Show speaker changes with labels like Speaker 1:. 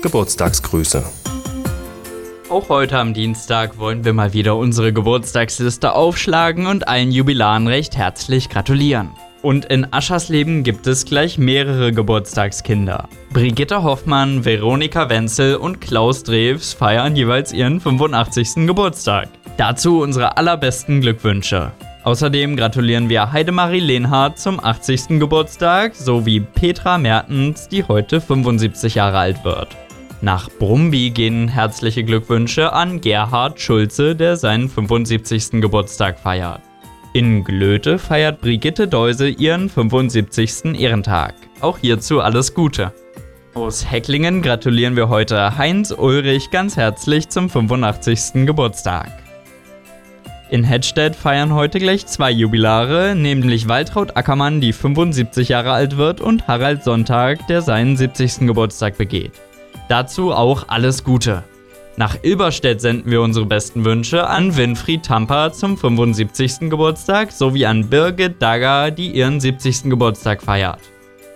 Speaker 1: Geburtstagsgrüße.
Speaker 2: Auch heute am Dienstag wollen wir mal wieder unsere Geburtstagsliste aufschlagen und allen Jubilaren recht herzlich gratulieren. Und in Aschersleben gibt es gleich mehrere Geburtstagskinder. Brigitte Hoffmann, Veronika Wenzel und Klaus Drews feiern jeweils ihren 85. Geburtstag. Dazu unsere allerbesten Glückwünsche. Außerdem gratulieren wir Heidemarie Lehnhardt zum 80. Geburtstag sowie Petra Mertens, die heute 75 Jahre alt wird. Nach Brumby gehen herzliche Glückwünsche an Gerhard Schulze, der seinen 75. Geburtstag feiert. In Glöte feiert Brigitte Deuse ihren 75. Ehrentag. Auch hierzu alles Gute. Aus Hecklingen gratulieren wir heute Heinz Ulrich ganz herzlich zum 85. Geburtstag. In Hettstedt feiern heute gleich 2 Jubilare, nämlich Waltraud Ackermann, die 75 Jahre alt wird, und Harald Sonntag, der seinen 70. Geburtstag begeht. Dazu auch alles Gute. Nach Ilberstedt senden wir unsere besten Wünsche an Winfried Tamper zum 75. Geburtstag sowie an Birgit Dagger, die ihren 70. Geburtstag feiert.